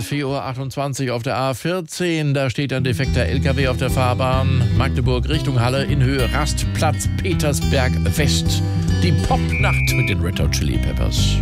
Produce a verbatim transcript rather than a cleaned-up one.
ist vier Uhr achtundzwanzig auf der A vierzehn. Da steht ein defekter L K W auf der Fahrbahn. Magdeburg Richtung Halle in Höhe Rastplatz Petersberg West. Die Popnacht mit den Red Hot Chili Peppers.